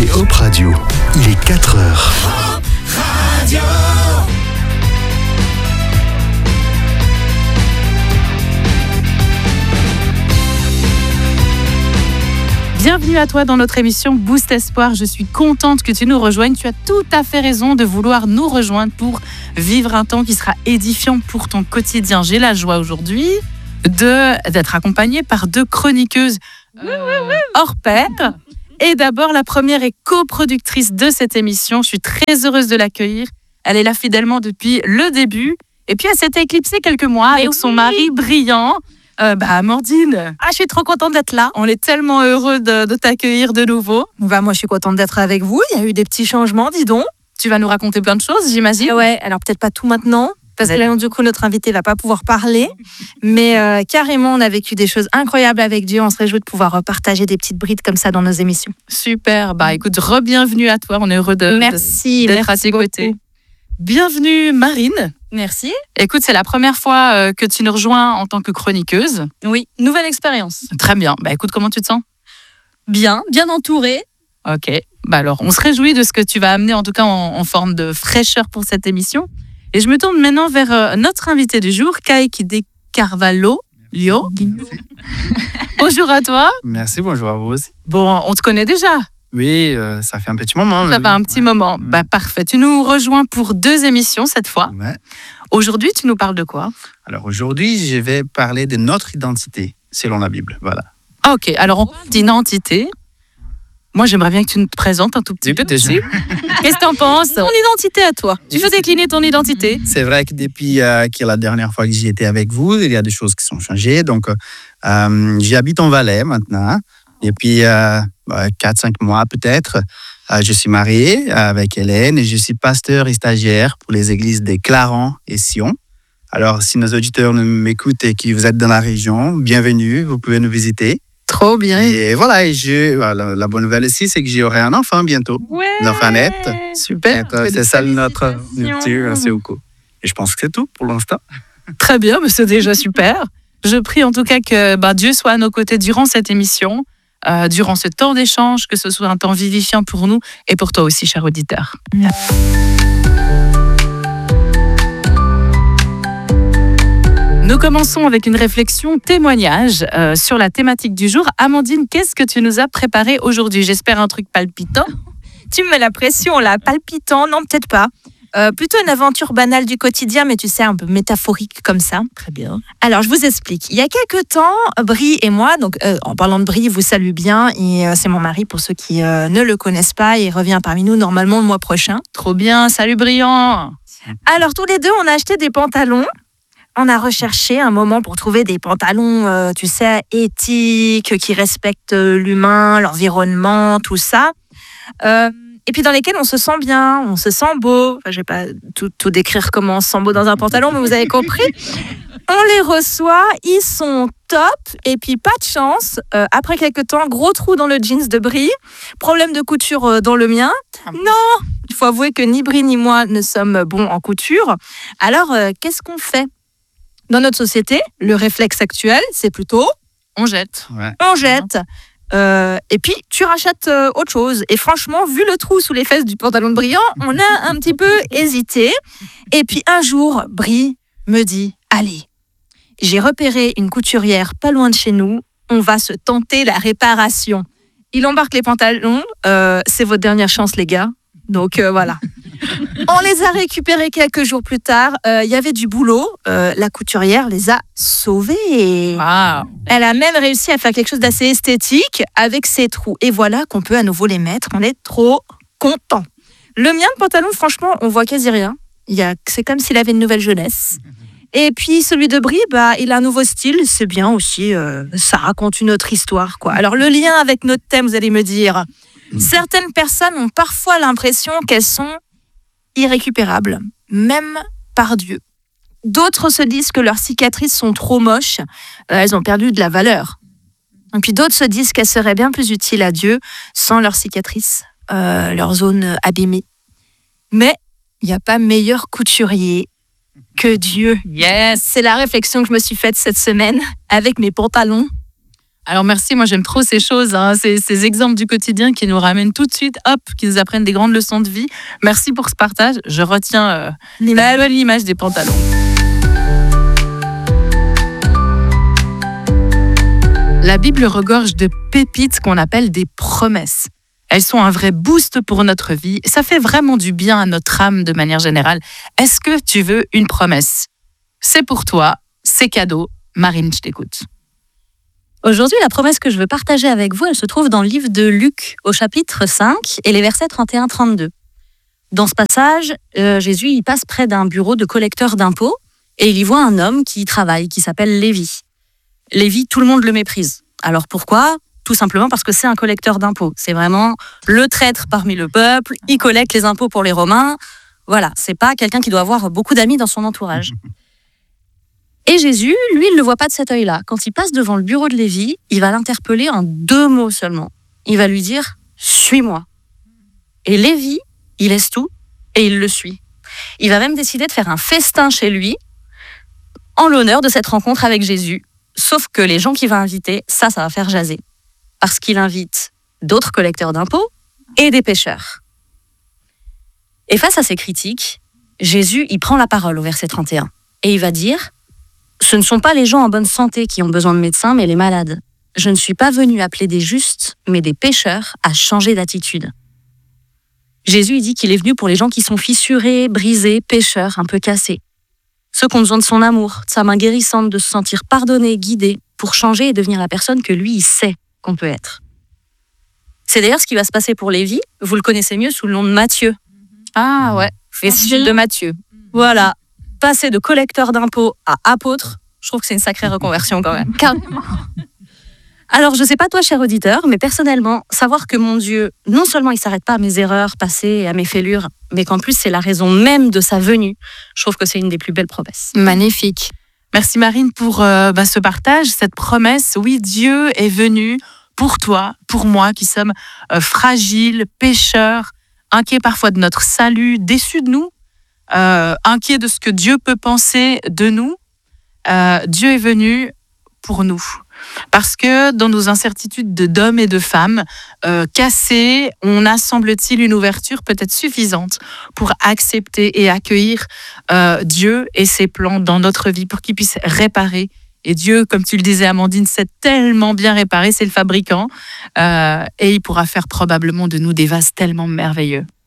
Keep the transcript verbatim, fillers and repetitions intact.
écoutez Hop Radio, il est quatre heures. Hop Radio. Bienvenue à toi dans notre émission Boost Espoir. Je suis contente que tu nous rejoignes. Tu as tout à fait raison de vouloir nous rejoindre pour vivre un temps qui sera édifiant pour ton quotidien. J'ai la joie aujourd'hui de, d'être accompagnée par deux chroniqueuses euh, hors pair. Et d'abord, la première est coproductrice de cette émission. Je suis très heureuse de l'accueillir. Elle est là fidèlement depuis le début. Et puis, elle s'était éclipsée quelques mois avec oui. son mari brillant. Euh, bah, Amandine, ah, je suis trop contente d'être là. On est tellement heureux de, de t'accueillir de nouveau. Bah, moi, je suis contente d'être avec vous. Il y a eu des petits changements, dis donc. Tu vas nous raconter plein de choses, j'imagine. Ouais, alors peut-être pas tout maintenant, parce que là, du coup, notre invité va pas pouvoir parler. Mais euh, carrément, on a vécu des choses incroyables avec Dieu. On se réjouit de pouvoir partager des petites brides comme ça dans nos émissions. Super. Bah, écoute, re-bienvenue à toi. On est heureux de, merci, de, d'être merci à tes côtés. Bienvenue, Marine. Merci. Écoute, c'est la première fois euh, que tu nous rejoins en tant que chroniqueuse. Oui, nouvelle expérience. Très bien. Bah, écoute, comment tu te sens ? Bien, bien entourée. Ok. Bah alors, on se réjouit de ce que tu vas amener, en tout cas en, en forme de fraîcheur pour cette émission. Et je me tourne maintenant vers euh, notre invité du jour, Kayk De Carvalho. Lio. Bonjour à toi. Merci, bonjour à vous aussi. Bon, on te connaît déjà. Oui, euh, ça fait un petit moment. Ça fait un petit ouais. moment. Ouais. Bah, parfait. Tu nous rejoins pour deux émissions cette fois. Ouais. Aujourd'hui, tu nous parles de quoi ? Alors aujourd'hui, je vais parler de notre identité, selon la Bible. Voilà. Ok, alors on parle d'identité. Moi, j'aimerais bien que tu nous te présentes un tout petit peu. Qu'est-ce que tu en penses ? Ton identité à toi. Tu veux décliner ton identité ? C'est vrai que depuis euh, que la dernière fois que j'y étais avec vous, il y a des choses qui sont changées. Donc, euh, j'habite en Valais maintenant. Et puis, euh, quatre cinq mois peut-être, euh, je suis marié avec Hélène et je suis pasteur et stagiaire pour les églises de Clarens et Sion. Alors, si nos auditeurs m'écoutent et que vous êtes dans la région, bienvenue, vous pouvez nous visiter. Trop bien. Et voilà, et je, voilà, la bonne nouvelle aussi, c'est que j'aurai un enfant bientôt. Ouais. Un enfant net. Super. Donc, c'est ça notre rupture. C'est beaucoup. Et je pense que c'est tout pour l'instant. Très bien, mais c'est déjà super. Je prie en tout cas que bah, Dieu soit à nos côtés durant cette émission. Euh, durant ce temps d'échange, que ce soit un temps vivifiant pour nous et pour toi aussi, cher auditeur. Mmh. Nous commençons avec une réflexion témoignage euh, sur la thématique du jour. Amandine, qu'est-ce que tu nous as préparé aujourd'hui ? J'espère un truc palpitant. Tu me mets la pression là, palpitant, non peut-être pas. Euh, plutôt une aventure banale du quotidien, mais tu sais, un peu métaphorique comme ça. Très bien. Alors, je vous explique. Il y a quelques temps, Brie et moi, donc euh, en parlant de Brie, vous salue bien, et euh, c'est mon mari pour ceux qui euh, ne le connaissent pas, il revient parmi nous normalement le mois prochain. Trop bien, salut Brillant. Alors, tous les deux, on a acheté des pantalons. On a recherché un moment pour trouver des pantalons, euh, tu sais, éthiques, qui respectent l'humain, l'environnement, tout ça. Euh, Et puis dans lesquels on se sent bien, on se sent beau. Enfin, je vais pas tout, tout décrire comment on se sent beau dans un pantalon, mais vous avez compris. On les reçoit, ils sont top. Et puis pas de chance, euh, après quelques temps, gros trou dans le jeans de Brie, problème de couture euh, dans le mien. Non, il faut avouer que ni Brie ni moi ne sommes bons en couture. Alors euh, qu'est-ce qu'on fait ? Dans notre société, le réflexe actuel, c'est plutôt on jette. Ouais. On jette. Euh, et puis, tu rachètes euh, autre chose. Et franchement, vu le trou sous les fesses du pantalon de Brillant, on a un petit peu hésité. Et puis, un jour, Brie me dit, allez, j'ai repéré une couturière pas loin de chez nous. On va se tenter la réparation. Il embarque les pantalons. Euh, c'est votre dernière chance, les gars. Donc, euh, voilà. On les a récupérés quelques jours plus tard. Il euh, y avait du boulot. Euh, la couturière les a sauvés. Wow. Elle a même réussi à faire quelque chose d'assez esthétique avec ses trous. Et voilà qu'on peut à nouveau les mettre. On est trop contents. Le mien de pantalon, franchement, on voit quasi rien. Il y a, c'est comme s'il avait une nouvelle jeunesse. Et puis celui de Brie, bah, il a un nouveau style. C'est bien aussi. Euh, ça raconte une autre histoire, quoi. Alors le lien avec notre thème, vous allez me dire, certaines personnes ont parfois l'impression qu'elles sont irrécupérables, même par Dieu. D'autres se disent que leurs cicatrices sont trop moches, euh, elles ont perdu de la valeur. Et puis d'autres se disent qu'elles seraient bien plus utiles à Dieu sans leurs cicatrices, euh, leurs zones abîmées. Mais il n'y a pas meilleur couturier que Dieu. Yes. C'est la réflexion que je me suis faite cette semaine avec mes pantalons. Alors merci, moi j'aime trop ces choses, hein, ces, ces exemples du quotidien qui nous ramènent tout de suite, hop, qui nous apprennent des grandes leçons de vie. Merci pour ce partage. Je retiens euh, la belle image des pantalons. La Bible regorge de pépites qu'on appelle des promesses. Elles sont un vrai boost pour notre vie. Ça fait vraiment du bien à notre âme de manière générale. Est-ce que tu veux une promesse ? C'est pour toi, c'est cadeau. Marine, je t'écoute. Aujourd'hui, la promesse que je veux partager avec vous, elle se trouve dans le livre de Luc, au chapitre cinq, et les versets trente et un à trente-deux. Dans ce passage, euh, Jésus il passe près d'un bureau de collecteur d'impôts, et il y voit un homme qui y travaille, qui s'appelle Lévi. Lévi, tout le monde le méprise. Alors pourquoi ? Tout simplement parce que c'est un collecteur d'impôts. C'est vraiment le traître parmi le peuple, il collecte les impôts pour les Romains. Voilà, c'est pas quelqu'un qui doit avoir beaucoup d'amis dans son entourage. Et Jésus, lui, il ne le voit pas de cet œil-là. Quand il passe devant le bureau de Lévi, il va l'interpeller en deux mots seulement. Il va lui dire « Suis-moi ». Et Lévi, il laisse tout et il le suit. Il va même décider de faire un festin chez lui en l'honneur de cette rencontre avec Jésus. Sauf que les gens qu'il va inviter, ça, ça va faire jaser. Parce qu'il invite d'autres collecteurs d'impôts et des pêcheurs. Et face à ces critiques, Jésus, il prend la parole au verset trente et un. Et il va dire « Ce ne sont pas les gens en bonne santé qui ont besoin de médecins, mais les malades. Je ne suis pas venu appeler des justes, mais des pécheurs à changer d'attitude. » Jésus il dit qu'il est venu pour les gens qui sont fissurés, brisés, pécheurs, un peu cassés. Ceux qui ont besoin de son amour, de sa main guérissante, de se sentir pardonnés, guidés, pour changer et devenir la personne que lui, il sait qu'on peut être. C'est d'ailleurs ce qui va se passer pour Lévi. Vous le connaissez mieux sous le nom de Matthieu. Ah ouais, Les suites de Matthieu. Voilà. Passer de collecteur d'impôts à apôtre, je trouve que c'est une sacrée reconversion quand même. Alors, je ne sais pas toi, cher auditeur, mais personnellement, savoir que mon Dieu, non seulement il ne s'arrête pas à mes erreurs passées et à mes fêlures, mais qu'en plus c'est la raison même de sa venue, je trouve que c'est une des plus belles promesses. Magnifique. Merci Marine pour euh, bah, ce partage, cette promesse. Oui, Dieu est venu pour toi, pour moi, qui sommes euh, fragiles, pécheurs, inquiets parfois de notre salut, déçus de nous, euh, inquiets de ce que Dieu peut penser de nous. Euh, Dieu est venu pour nous. Parce que dans nos incertitudes de d'hommes et de femmes euh, cassés, on a, semble-t-il, une ouverture peut-être suffisante pour accepter et accueillir euh, Dieu et ses plans dans notre vie pour qu'il puisse réparer. Et Dieu, comme tu le disais, Amandine, sait tellement bien réparer, c'est le fabricant. Euh, et il pourra faire probablement de nous des vases tellement merveilleux.